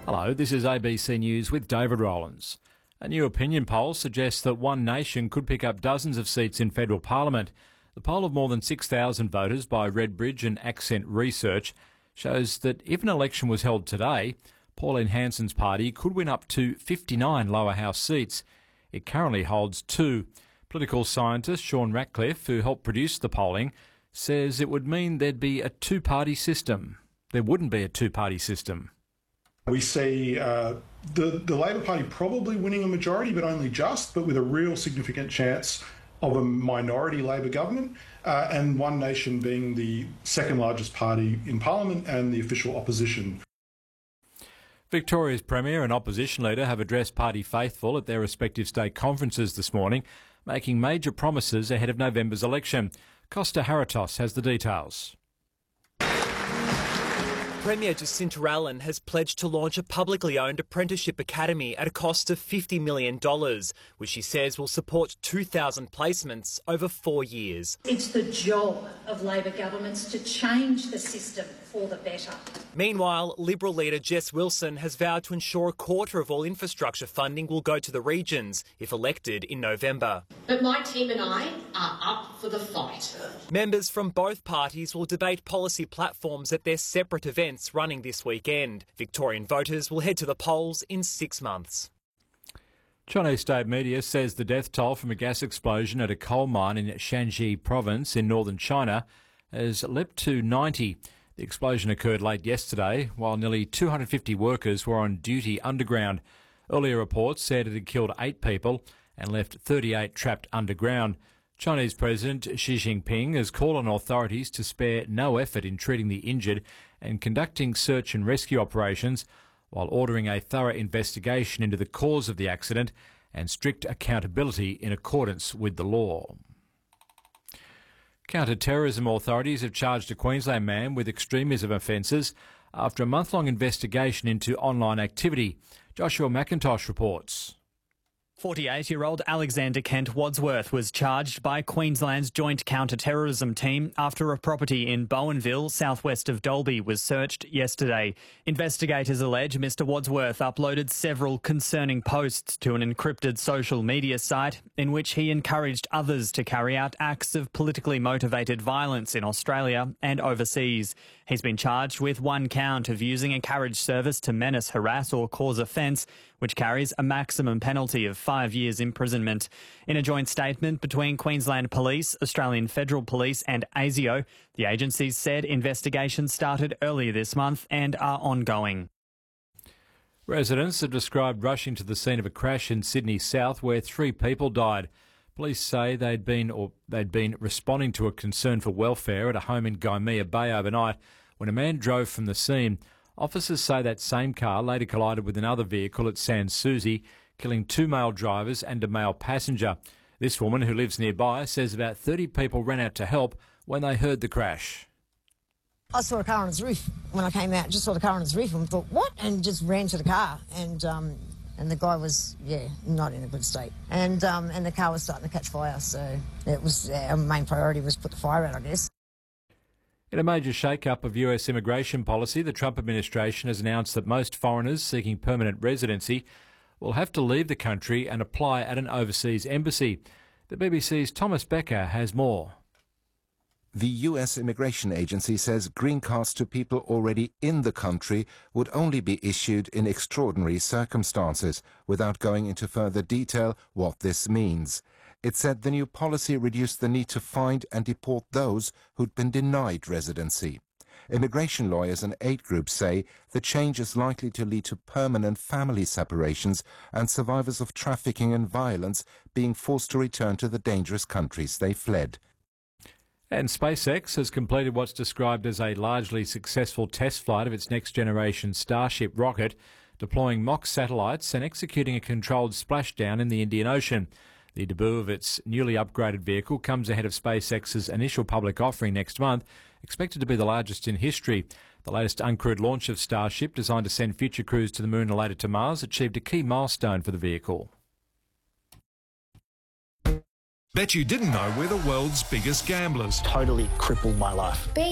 Hello, this is ABC News with David Rowlands. A new opinion poll suggests that One Nation could pick up dozens of seats in federal parliament. The poll of more than 6,000 voters by Redbridge and Accent Research shows that if an election was held today, Pauline Hanson's party could win up to 59 lower house seats. It currently holds 2. Political scientist Sean Ratcliffe, who helped produce the polling, says it would mean there'd be a two-party system. There wouldn't be a two-party system. We see the Labor Party probably winning a majority, but only just, but with a real significant chance of a minority Labor government, and One Nation being the second largest party in Parliament and the official opposition. Victoria's Premier and Opposition Leader have addressed party faithful at their respective state conferences this morning, making major promises ahead of November's election. Costa Haratos has the details. Premier Jacinta Allen has pledged to launch a publicly owned apprenticeship academy at a cost of $50 million, which she says will support 2,000 placements over 4 years. It's the job of Labor governments to change the system for the better. Meanwhile, Liberal leader Jess Wilson has vowed to ensure a quarter of all infrastructure funding will go to the regions if elected in November. But my team and I are up for the fight. Members from both parties will debate policy platforms at their separate events running this weekend. Victorian voters will head to the polls in 6 months. Chinese state media says the death toll from a gas explosion at a coal mine in Shanxi province in northern China has leapt to 90. The explosion occurred late yesterday while nearly 250 workers were on duty underground. Earlier reports said it had killed 8 people and left 38 trapped underground. Chinese President Xi Jinping has called on authorities to spare no effort in treating the injured and conducting search and rescue operations, while ordering a thorough investigation into the cause of the accident and strict accountability in accordance with the law. Counter-terrorism authorities have charged a Queensland man with extremism offences after a month-long investigation into online activity. Joshua McIntosh reports. 48-year-old Alexander Kent Wadsworth was charged by Queensland's Joint Counter-Terrorism Team after a property in Bowenville, southwest of Dalby, was searched yesterday. Investigators allege Mr Wadsworth uploaded several concerning posts to an encrypted social media site in which he encouraged others to carry out acts of politically motivated violence in Australia and overseas. He's been charged with 1 count of using a carriage service to menace, harass or cause offence, which carries a maximum penalty of 5 years imprisonment. In a joint statement between Queensland Police, Australian Federal Police and ASIO, the agencies said investigations started earlier this month and are ongoing. Residents have described rushing to the scene of a crash in Sydney South where 3 people died. Police say they'd been responding to a concern for welfare at a home in Gymea Bay overnight when a man drove from the scene. Officers say that same car later collided with another vehicle at Sans Souci, killing 2 male drivers and a male passenger. This woman, who lives nearby, says about 30 people ran out to help when they heard the crash. I saw a car on its roof when I came out. Just saw the car on its roof and thought, what? And just ran to the car. And the guy was, not in a good state. And the car was starting to catch fire. So it was our main priority was put the fire out, I guess. In a major shake-up of US immigration policy, the Trump administration has announced that most foreigners seeking permanent residency will have to leave the country and apply at an overseas embassy. The BBC's Thomas Becker has more. The US Immigration Agency says green cards to people already in the country would only be issued in extraordinary circumstances, without going into further detail what this means. It said the new policy reduced the need to find and deport those who'd been denied residency. Immigration lawyers and aid groups say the change is likely to lead to permanent family separations and survivors of trafficking and violence being forced to return to the dangerous countries they fled. And SpaceX has completed what's described as a largely successful test flight of its next-generation Starship rocket, deploying mock satellites and executing a controlled splashdown in the Indian Ocean. The debut of its newly upgraded vehicle comes ahead of SpaceX's initial public offering next month, expected to be the largest in history. The latest uncrewed launch of Starship, designed to send future crews to the moon and later to Mars, achieved a key milestone for the vehicle. Bet you didn't know we're the world's biggest gamblers. Totally crippled my life.